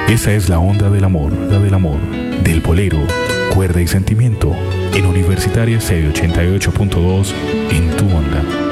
Esa es la onda del amor, del bolero, cuerda y sentimiento, en Universitaria C88.2, en tu onda.